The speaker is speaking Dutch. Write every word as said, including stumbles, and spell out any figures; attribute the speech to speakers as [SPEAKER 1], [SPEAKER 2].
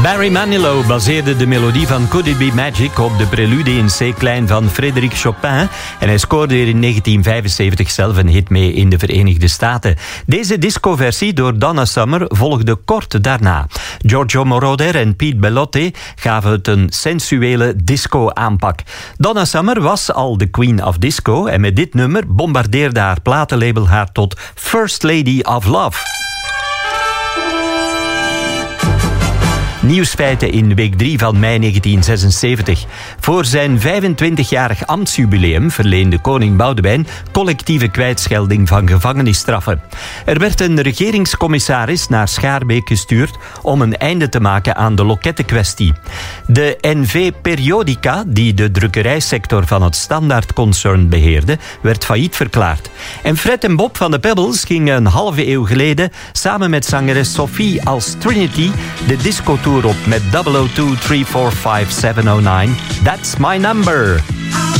[SPEAKER 1] Barry Manilow baseerde de melodie van Could It Be Magic op de prelude in C-klein van Frédéric Chopin en hij scoorde er in negentien vijfenzeventig zelf een hit mee in de Verenigde Staten. Deze discoversie door Donna Summer volgde kort daarna. Giorgio Moroder en Pete Bellotti gaven het een sensuele disco-aanpak. Donna Summer was al de Queen of Disco en met dit nummer bombardeerde haar platenlabel haar tot First Lady of Love. Nieuwsfeiten in week drie van mei negentien zesenzeventig. Voor zijn vijfentwintigjarig ambtsjubileum verleende koning Boudewijn collectieve kwijtschelding van gevangenisstraffen. Er werd een regeringscommissaris naar Schaarbeek gestuurd om een einde te maken aan de lokettenkwestie. De N V Periodica, die de drukkerijsector van het Standaard-concern beheerde, werd failliet verklaard. En Fred en Bob van de Pebbles gingen een halve eeuw geleden samen met zangeres Sophie als Trinity de discotour op met double oh two, three four five, seven oh nine. That's my number.